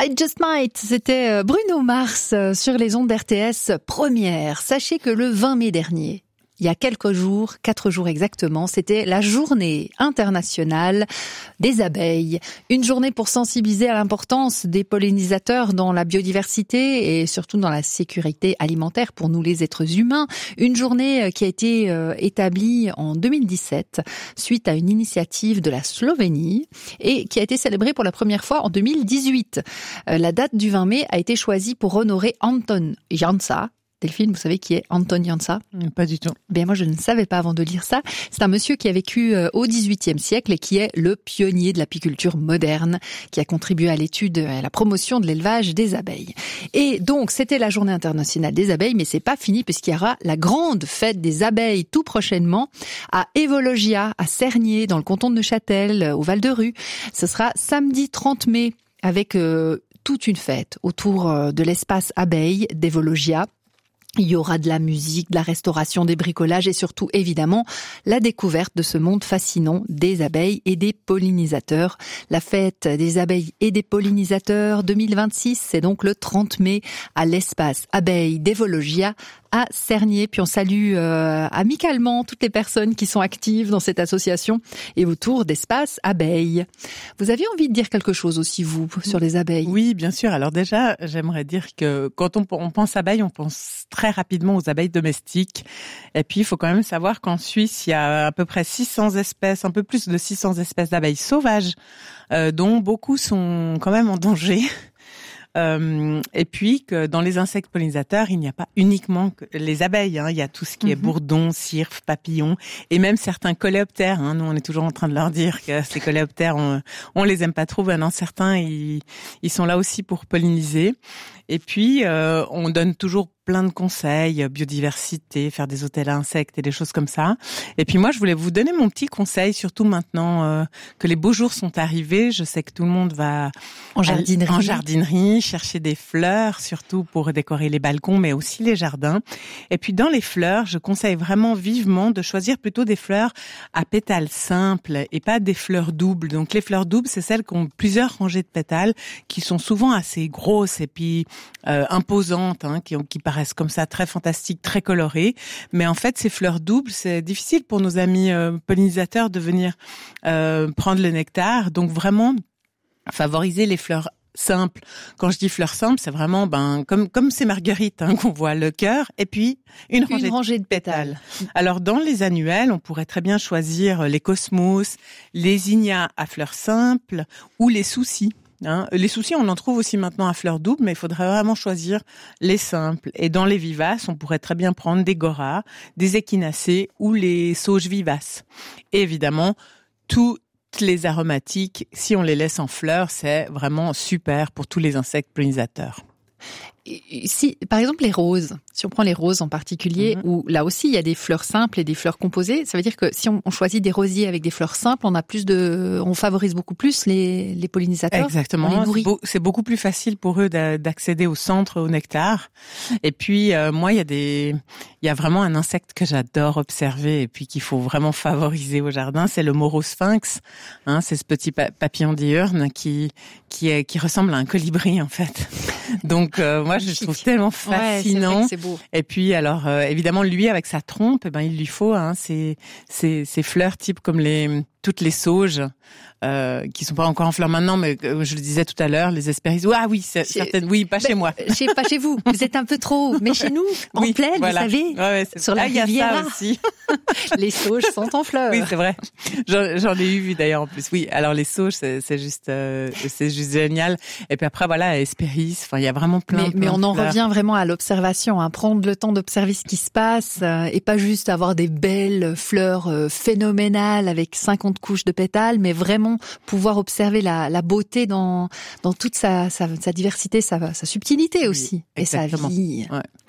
I Just Might, c'était Bruno Mars sur les ondes d'RTS Première. Sachez que le 20 mai dernier, il y a quelques jours, 4 jours exactement, c'était la journée internationale des abeilles. Une journée pour sensibiliser à l'importance des pollinisateurs dans la biodiversité et surtout dans la sécurité alimentaire pour nous les êtres humains. Une journée qui a été établie en 2017 suite à une initiative de la Slovénie et qui a été célébrée pour la première fois en 2018. La date du 20 mai a été choisie pour honorer Anton Jansa. Delphine, vous savez qui est Anton Jansa ? Pas du tout. Bien, moi, je ne savais pas avant de lire ça. C'est un monsieur qui a vécu au XVIIIe siècle et qui est le pionnier de l'apiculture moderne, qui a contribué à l'étude et à la promotion de l'élevage des abeilles. Et donc, c'était la journée internationale des abeilles, mais c'est pas fini puisqu'il y aura la grande fête des abeilles tout prochainement à Évologia, à Cernier, dans le canton de Neuchâtel, au Val-de-Rue. Ce sera samedi 30 mai avec toute une fête autour de l'espace abeille d'Évologia. Il y aura de la musique, de la restauration, des bricolages et surtout, évidemment, la découverte de ce monde fascinant des abeilles et des pollinisateurs. La fête des abeilles et des pollinisateurs 2026, c'est donc le 30 mai à l'espace abeille d'Évologia à Cernier. Puis on salue amicalement toutes les personnes qui sont actives dans cette association et autour d'espace abeille. Vous aviez envie de dire quelque chose aussi, vous, sur les abeilles ? Oui, bien sûr. Alors déjà, j'aimerais dire que quand on pense abeilles, on pense très rapidement aux abeilles domestiques. Et puis, il faut quand même savoir qu'en Suisse, il y a à peu près 600 espèces, un peu plus de 600 espèces d'abeilles sauvages, dont beaucoup sont quand même en danger. Et puis que dans les insectes pollinisateurs, il n'y a pas uniquement que les abeilles, hein. Il y a tout ce qui est bourdons, cirpes, papillons et même certains coléoptères. Hein. Nous, on est toujours en train de leur dire que ces coléoptères, on les aime pas trop. Maintenant, certains, ils sont là aussi pour polliniser. Et puis, on donne toujours plein de conseils, biodiversité, faire des hôtels à insectes et des choses comme ça. Et puis moi, je voulais vous donner mon petit conseil, surtout maintenant que les beaux jours sont arrivés. Je sais que tout le monde va en jardinerie, chercher des fleurs, surtout pour décorer les balcons, mais aussi les jardins. Et puis dans les fleurs, je conseille vraiment vivement de choisir plutôt des fleurs à pétales simples et pas des fleurs doubles. Donc les fleurs doubles, c'est celles qui ont plusieurs rangées de pétales, qui sont souvent assez grosses et puis imposantes, hein, qui paraissent comme ça très fantastiques, très colorées. Mais en fait, ces fleurs doubles, c'est difficile pour nos amis pollinisateurs de venir prendre le nectar. Donc vraiment, favoriser les fleurs simples. Quand je dis fleurs simples, c'est vraiment comme ces marguerites, hein, qu'on voit, le cœur et puis une rangée de pétales. Alors dans les annuelles, on pourrait très bien choisir les cosmos, les zinnias à fleurs simples ou les soucis. Hein. Les soucis, on en trouve aussi maintenant à fleurs doubles, mais il faudrait vraiment choisir les simples. Et dans les vivaces, on pourrait très bien prendre des goras, des échinacées ou les sauges vivaces. Et évidemment, toutes les aromatiques, si on les laisse en fleurs, c'est vraiment super pour tous les insectes pollinisateurs. Si, par exemple, les roses, si on prend les roses en particulier, où là aussi il y a des fleurs simples et des fleurs composées, ça veut dire que si on choisit des rosiers avec des fleurs simples, on favorise beaucoup plus les pollinisateurs. Exactement. C'est beaucoup plus facile pour eux d'accéder au centre, au nectar. Et puis, moi, il y a vraiment un insecte que j'adore observer et puis qu'il faut vraiment favoriser au jardin, c'est le morosphinx. Hein, c'est ce petit papillon diurne qui ressemble à un colibri, en fait. Donc, moi, je le trouve tellement fascinant. Ouais, c'est beau. Et puis, alors, évidemment, lui, avec sa trompe, il lui faut ces fleurs type comme toutes les sauges, qui sont pas encore en fleurs maintenant, mais je le disais tout à l'heure, les hespéris. Ah oui, certaines. Oui, pas chez moi. Pas chez vous. Vous êtes un peu trop. Mais chez nous, en plaine, voilà. Vous savez, sur la rivière. Il y a ça aussi. Les sauges sont en fleurs. Oui, c'est vrai. J'en ai vu d'ailleurs en plus. Oui, alors les sauges, c'est juste génial. Et puis après, voilà, hespéris. Enfin, il y a vraiment plein. Mais on en revient vraiment à l'observation, hein. Prendre le temps d'observer ce qui se passe et pas juste avoir des belles fleurs phénoménales avec 50 couches de pétales, mais vraiment pouvoir observer la beauté dans toute sa diversité, sa subtilité aussi, et sa vie. Ouais.